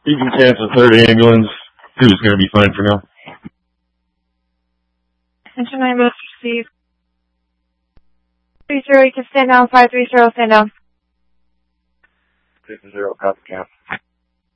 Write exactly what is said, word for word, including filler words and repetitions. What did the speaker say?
You can cancel third ambulance. Two is going to be fine for now. Engine nine must receive. Three zero, you can stand down. Five three zero, stand down. Six zero, copy count.